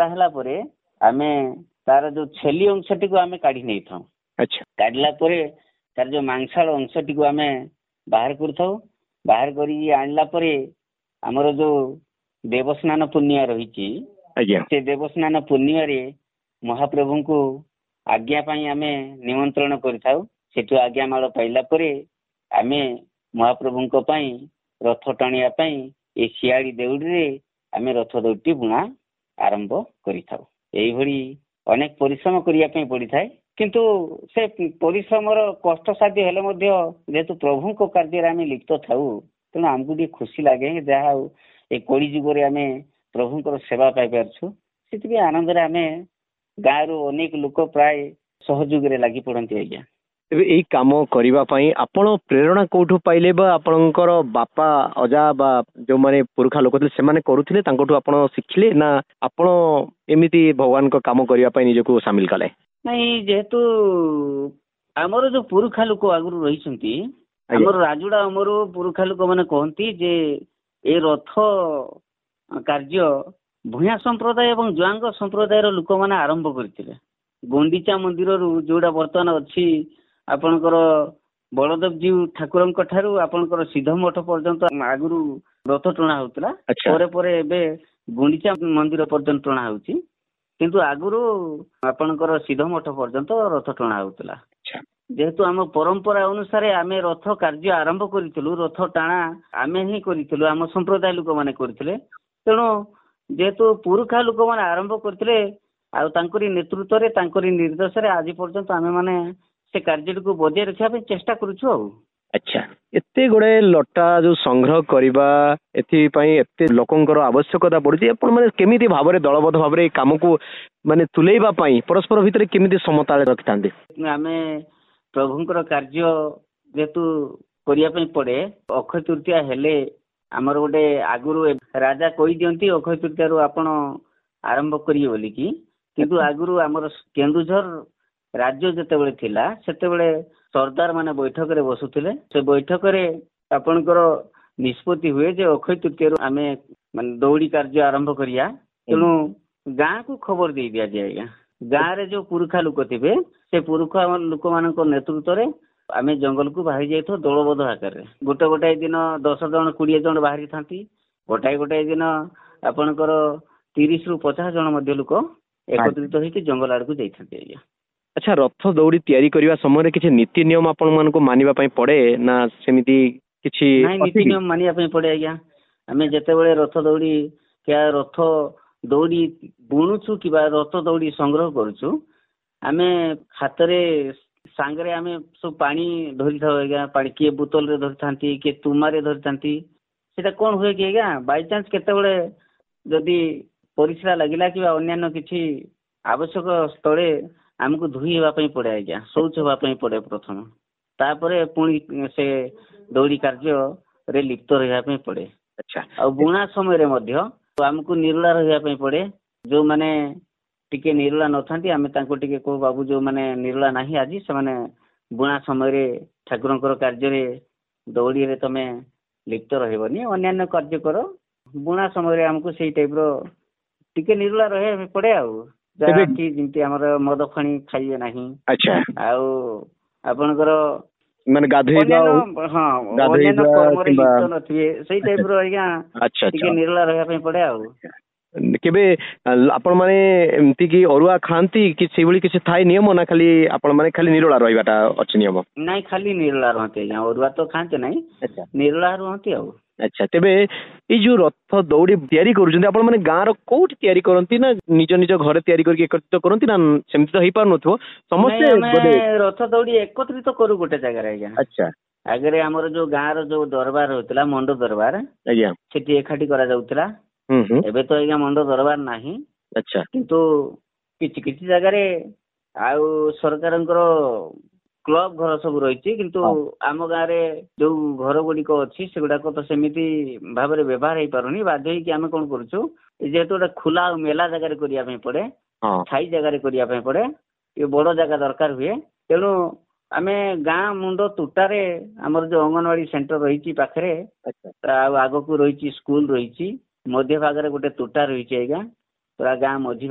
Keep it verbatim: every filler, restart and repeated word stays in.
ମୋଟା ହେଲା ପରେ ଆମେ ତାର ଯୋଉ ଛେଲି ଅଂଶଟିକୁ ଆମେ କାଢି ନେଇଥାଉ। କାଢିଲା ପରେ ତାର ଯୋଉ ମାଂସାଳ ଅଂଶଟିକୁ ଆମେ ବାହାର କରିଥାଉ। ବାହାର କରିକି ଆଣିଲା ପରେ ଆମର ଯୋଉ ଦେବସ୍ନାନ ପୂର୍ଣ୍ଣିମା ରହିଛି, ସେ ଦେବସ୍ନାନ ପୂର୍ଣ୍ଣିମାରେ ମହାପ୍ରଭୁଙ୍କୁ ଆଜ୍ଞା ପାଇଁ ଆମେ ନିମନ୍ତ୍ରଣ କରିଥାଉ। ସେଠୁ ଆଜ୍ଞା ମାଳ ପାଇଲା ପରେ ଆମେ ମହାପ୍ରଭୁଙ୍କ ପାଇଁ ରଥ ଟାଣିବା ପାଇଁ ଏ ଶିଆଳି ଦେଉଳିରେ ଆମେ ରଥ ଦୌଡିଟି ବୁଣା ଆରମ୍ଭ କରିଥାଉ। ଏଇଭଳି ଅନେକ ପରିଶ୍ରମ କରିବା ପାଇଁ ପଡିଥାଏ, କିନ୍ତୁ ସେ ପରିଶ୍ରମର କଷ୍ଟସାଧ୍ୟ ହେଲେ ମଧ୍ୟ ଯେହେତୁ ପ୍ରଭୁଙ୍କ କାର୍ଯ୍ୟରେ ଆମେ ଲିପ୍ତ ଥାଉ, ତେଣୁ ଆମକୁ ଟିକେ ଖୁସି ଲାଗେ ଯାହା ହଉ ଏ କଳି ଯୁଗରେ ଆମେ ପ୍ରଭୁଙ୍କର ସେବା ପାଇପାରୁଛୁ। ସେଥିପାଇଁ ଆନନ୍ଦରେ ଆମେ ଗାଁରୁ ଅନେକ ଲୋକ ପ୍ରାୟ ସହଯୋଗରେ ଲାଗି ପଡନ୍ତି। ଆଜ୍ଞା, ଏବେ ଏଇ କାମ କରିବା ପାଇଁ ଆପଣ ପ୍ରେରଣା କୋଉଠୁ ପାଇଲେ, ବା ଆପଣଙ୍କର ବାପା ଅଜା ବା ଯୋଉମାନେ ପୁରୁଖା ଲୋକ ଥିଲେ ସେମାନେ କରୁଥିଲେ ତାଙ୍କଠୁ ଆପଣ ଶିଖିଲେ, ନା ଆପଣ ଏମିତି ଭଗବାନଙ୍କ କାମ କରିବା ପାଇଁ ନିଜକୁ ସାମିଲ କଲେ? ନାଇଁ, ଯେହେତୁ ଆମର ଯୋଉ ପୁରୁଖା ଲୋକ ଆଗରୁ ରହିଛନ୍ତି, ଆମର ରାଜୁଡା ଆମର ପୁରୁଖା ଲୋକ ମାନେ କହନ୍ତି ଯେ ଏ ରଥ କାର୍ଯ୍ୟ ଭୂୟାଁ ସମ୍ପ୍ରଦାୟ ଏବଂ ଜୁଆଙ୍ଗ ସମ୍ପ୍ରଦାୟର ଲୋକମାନେ ଆରମ୍ଭ କରିଥିଲେ। ଗୁଣ୍ଡିଚା ମନ୍ଦିରରୁ ଯୋଉଟା ବର୍ତ୍ତମାନ ଅଛି ଆପଣଙ୍କର ବଳଦେବଜୀଉ ଠାକୁରଙ୍କ ଠାରୁ ଆପଣଙ୍କର ସିଦ୍ଧ ମଠ ପର୍ଯ୍ୟନ୍ତ ଆଗରୁ ରଥ ଟଣା ହଉଥିଲା। ପରେ ପରେ ଏବେ ଗୁଣ୍ଡିଚା ମନ୍ଦିର ପର୍ଯ୍ୟନ୍ତ ଟଣା ହଉଛି, କିନ୍ତୁ ଆଗରୁ ଆପଣଙ୍କର ସିଦ୍ଧ ମଠ ପର୍ଯ୍ୟନ୍ତ ରଥ ଟଣା ହଉଥିଲା। ଯେହେତୁ ଆମ ପରମ୍ପରା ଅନୁସାରେ ଆମେ ରଥ କାର୍ଯ୍ୟ ଆରମ୍ଭ କରିଥିଲୁ, ରଥ ଟାଣା ଆମେ ହିଁ କରିଥିଲୁ, ଆମ ସମ୍ପ୍ରଦାୟ ଲୋକମାନେ କରିଥିଲେ। ତେଣୁ ଯେହେତୁ ପୁରୁଖା ଲୋକମାନେ ଆରମ୍ଭ କରିଥିଲେ, ଆଉ ତାଙ୍କରି ନେତୃତ୍ୱରେ ତାଙ୍କରି ନିର୍ଦ୍ଦେଶରେ ଆଜି ପର୍ଯ୍ୟନ୍ତ ଆମେ ମାନେ ସେ କାର୍ଯ୍ୟଟିକୁ ବଜାୟ ରଖିବା ପାଇଁ ଚେଷ୍ଟା କରୁଛୁ। ଆଉ ଆଚ୍ଛା, ଏତେ ଗୁଡାଏ ଲଟା ଯୋଉ ସଂଗ୍ରହ କରିବା, ଏଥିପାଇଁ ଏତେ ଲୋକଙ୍କର ଆବଶ୍ୟକତା ପଡୁଛି, ଆପଣ ମାନେ କେମିତି ଭାବରେ ଦଳବଦ୍ଧ ଭାବରେ ଏଇ କାମକୁ ମାନେ ତୁଲେଇବା ପାଇଁ ପରସ୍ପର ଭିତରେ କେମିତି ସମତାଳେ ରଖିଥାନ୍ତି? ଆମେ ପ୍ରଭୁଙ୍କର କାର୍ଯ୍ୟ ଯେହେତୁ କରିବା ପାଇଁ ପଡେ, ଅକ୍ଷୟ ତୃତୀୟା ହେଲେ ଆମର ଗୋଟେ ଆଗରୁ ରାଜା କହିଦିଅନ୍ତି ଅକ୍ଷୟ ତୃତୀୟାରୁ ଆପଣ ଆରମ୍ଭ କରିବେ ବୋଲିକି, କିନ୍ତୁ ଆଗରୁ ଆମର କେନ୍ଦୁଝର ରାଜ୍ୟ ଯେତେବେଳେ ଥିଲା ସେତେବେଳେ ସର୍ଦ୍ଦାର ମାନେ ବୈଠକରେ ବସୁଥିଲେ। ସେ ବୈଠକରେ ଆପଣଙ୍କର ନିଷ୍ପତ୍ତି ହୁଏ ଯେ ଅକ୍ଷୟ ତୃତୀୟାରୁ ଆମେ ମାନେ ଦୌଡ଼ି କାର୍ଯ୍ୟ ଆରମ୍ଭ କରିବା। ତେଣୁ ଗାଁକୁ ଖବର ଦେଇ ଦିଆଯାଏ। ଆଜ୍ଞା, ଗାଁରେ ଯୋଉ ପୁରୁଖା ଲୋକ ଥିବେ ସେ ପୁରୁଖା ଲୋକମାନଙ୍କ ନେତୃତ୍ୱରେ ଆମେ ଜଙ୍ଗଲକୁ ବାହାରି ଯାଇଥାଉ ଦଳବଦ୍ଧ ଆକାରରେ। ଗୋଟେ ଗୋଟାଏ ଦିନ ଦଶ ଜଣ କୋଡିଏ ଜଣ ବାହାରିଥାନ୍ତି, ଗୋଟାଏ ଗୋଟାଏ ଦିନ ଆପଣଙ୍କର ତିରିଶ ରୁ ପଚାଶ ଜଣ ମଧ୍ୟ ଲୋକ ଏକତ୍ରିତ ହେଇକି ଜଙ୍ଗଲ ଆଡକୁ ଯାଇଥାନ୍ତି। ଆଜ୍ଞା, ଆଚ୍ଛା, ରଥ ଦୌଡ଼ି ତିଆରି କରିବା ସମୟରେ କିଛି ନୀତି ନିୟମ ଆପଣ ମାନଙ୍କୁ ମାନିବା ପାଇଁ ପଡେ, ନା ସେମିତି କିଛି? ନାଇଁ, ନୀତି ନିୟମ ମାନିବା ପାଇଁ ପଡେ। ଆଜ୍ଞା, ଆମେ ଯେତେବେଳେ ରଥ ଦୌଡ଼ି ରଥ ଦୌଡ଼ି ବୁଣୁଛୁ କିମ୍ବା ରଥ ଦୌଡ଼ି ସଂଗ୍ରହ କରୁଛୁ, ଆମେ ହାତରେ ସାଙ୍ଗରେ ଆମେ ସବୁ ପାଣି ଧରିଥାଉ। ଆଜ୍ଞା, ପାଣି କିଏ ବୋତଲରେ ଧରିଥାନ୍ତି, କିଏ ତୁମାରେ ଧରିଥାନ୍ତି। ସେଟା କଣ ହୁଏ କି ଆଜ୍ଞା, ବାଇଚାନ୍ସ କେତେବେଳେ ଯଦି ପରିସ୍ରା ଲାଗିଲା କିମ୍ବା ଅନ୍ୟାନ୍ୟ କିଛି ଆବଶ୍ୟକ ସ୍ଥଳେ ଆମକୁ ଧୋଇ ହେବା ପାଇଁ ପଡେ। ଆଜ୍ଞା, ଶୌଚ ହେବା ପାଇଁ ପଡେ ପ୍ରଥମ, ତାପରେ ପୁଣି ସେ ଦୌଡ଼ି କାର୍ଯ୍ୟରେ ଲିପ୍ତ ରହିବା ପାଇଁ ପଡେ। ଆଉ ବୁଣା ସମୟରେ ମଧ୍ୟ ଆମକୁ ନିରୋଳା ରହିବା ପାଇଁ ପଡେ। ଯୋଉମାନେ ଟିକେ ନିରୋଳା ନଥାନ୍ତି ଆମେ ତାଙ୍କୁ ଟିକେ କହୁ, ବାବୁ ଯୋଉମାନେ ନିରୋଳା ନାହିଁ ଆଜି, ସେମାନେ ବୁଣା ସମୟରେ ଠାକୁରଙ୍କର କାର୍ଯ୍ୟରେ ଦୌଡ଼ିରେ ତମେ ଲିପ୍ତ ରହିବନି, ଅନ୍ୟାନ୍ୟ କାର୍ଯ୍ୟ କର। ବୁଣା ସମୟରେ ଆମକୁ ସେଇ ଟାଇପ ର ଟିକେ ନିରୋଳା ରହିବା ପାଇଁ ପଡେ। ଆଉ ଯାହା କି ଯେମିତି ଆମର ମଦ ଖଣି ଖାଇବେ ନାହିଁ, ଆଉ ଆପଣଙ୍କର ମାନେ ଗାଧୋଇବା, ହଁ ଅନ୍ୟାନ୍ୟ କର୍ମରେ ଲିପ୍ତ ନଥିବେ, ସେଇ ଟାଇପ ର ଆଜ୍ଞା ଟିକେ ନିରୋଳା ରହିବା ପାଇଁ ପଡେ। ଆଉ କେବେ ଆପଣ ମାନେ ଏମିତି କି ଅରୁଆ ଖାଆନ୍ତି କି ସେଇଭଳି କିଛି ଥାଏ ନିୟମ, ନା ଖାଲି ଆପଣ ମାନେ ଖାଲି ନିରୋଳା ରହିବାଟା ଅଛି ନିୟମ? ନାଇଁ, ଖାଲି ନିରୋଳା ରୁହନ୍ତି। ଆଜ୍ଞା, ଅରୁଆ ତ ଖାଆନ୍ତି ନାହିଁ, ନିରୋଳା ରୁହନ୍ତି। ଆଉ ଆଚ୍ଛା, ତେବେ ଏଇ ଯୋଉ ରଥ ଦୌଡ଼ି ତିଆରି କରୁଛନ୍ତି ଆପଣ ମାନେ ଗାଁର କୋଉଠି ତିଆରି କରନ୍ତି, ନା ନିଜ ନିଜ ଘରେ ତିଆରି କରିକି ଏକତ୍ରିତ କରନ୍ତି, ନା ସେମିତି ତ ହେଇପାରୁନଥିବ ସମସ୍ତେ? ଆମେ ରଥ ଦୌଡ଼ି ଏକତ୍ରିତ କରୁ ଗୋଟେ ଜାଗାରେ। ଆଜ୍ଞା, ଆଚ୍ଛା, ଆଗରେ ଆମର ଯୋଉ ଗାଁର ଯୋଉ ଦରବାର ହଉଥିଲା, ମଣ୍ଡ ଦରବାର, ଆଜ୍ଞା, ସେଠି ଏକାଠି କରାଯାଉଥିଲା। ଏବେ ତ ଆଜ୍ଞା ମଣ୍ଡ ଦରବାର ନାହିଁ। ଆଚ୍ଛା, କିନ୍ତୁ କିଛି କିଛି ଜାଗାରେ ଆଉ ସରକାରଙ୍କର କ୍ଲବ ଘର ସବୁ ରହିଛି, କିନ୍ତୁ ଆମ ଗାଁରେ ଯୋଉ ଘର ଗୁଡିକ ଅଛି ସେଗୁଡାକ ତ ସେମିତି ଭାବରେ ବ୍ୟବହାର ହେଇପାରୁନି। ବାଧ୍ୟ ହେଇକି ଆମେ କଣ କରୁଛୁ, ଯେହେତୁ ଗୋଟେ ଖୋଲା ଆଉ ମେଲା ଜାଗାରେ କରିବା ପାଇଁ ପଡେ, ଛାଇ ଜାଗାରେ କରିବା ପାଇଁ ପଡେ, ଟିକେ ବଡ ଜାଗା ଦରକାର ହୁଏ। ତେଣୁ ଆମେ ଗାଁ ମୁଣ୍ଡ ତୁଟାରେ ଆମର ଯୋଉ ଅଙ୍ଗନବାଡି ସେଣ୍ଟର ରହିଛି ପାଖରେ, ଆଉ ଆଗକୁ ରହିଛି ସ୍କୁଲ ରହିଛି, ମଧ୍ୟ ଭାଗରେ ଗୋଟେ ତୁଟା ରହିଛି। ଆଜ୍ଞା, ପୁରା ଗାଁ ମଝି